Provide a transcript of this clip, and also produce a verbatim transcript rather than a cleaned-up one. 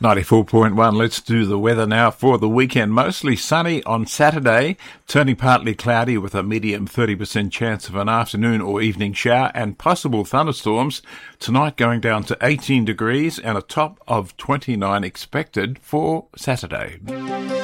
ninety-four point one, let's do the weather now for the weekend. Mostly sunny on Saturday, turning partly cloudy with a medium thirty percent chance of an afternoon or evening shower and possible thunderstorms. Tonight going down to eighteen degrees and a top of twenty-nine expected for Saturday.